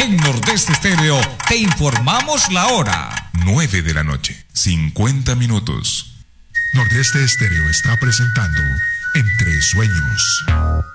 En Nordeste Estéreo te informamos la hora. 9 de la noche, 50 minutos. Nordeste Estéreo está presentando Entre Sueños.